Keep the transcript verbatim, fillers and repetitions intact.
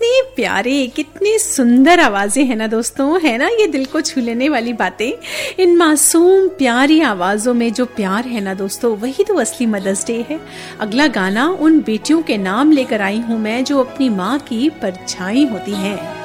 कितने प्यारे, कितनी सुंदर आवाजें हैं ना दोस्तों, है ना ये दिल को छू लेने वाली बातें। इन मासूम प्यारी आवाजों में जो प्यार है ना दोस्तों, वही तो असली मदर्स डे है। अगला गाना उन बेटियों के नाम लेकर आई हूँ मैं जो अपनी माँ की परछाई होती हैं।